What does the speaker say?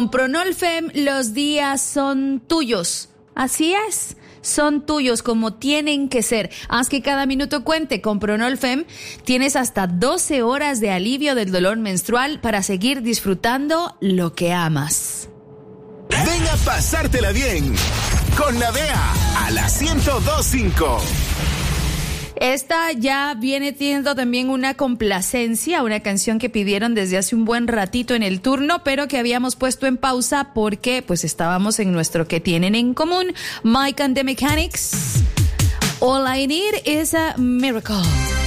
Pronolfem, los días son tuyos. Así es, son tuyos como tienen que ser. Haz que cada minuto cuente. Con Pronolfem tienes hasta 12 horas de alivio del dolor menstrual para seguir disfrutando lo que amas. Ven a pasártela bien con Navea a la 102.5. Esta ya viene teniendo también una complacencia, una canción que pidieron desde hace un buen ratito en el turno, pero que habíamos puesto en pausa porque pues estábamos en nuestro que tienen en común. Mike and the Mechanics, All I Need is a Miracle.